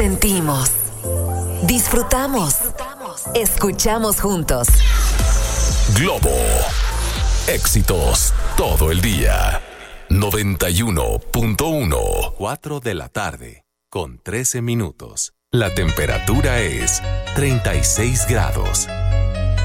Sentimos, disfrutamos, escuchamos juntos. Globo. Éxitos todo el día. 91.1. 4 de la tarde, con 13 minutos. La temperatura es 36 grados.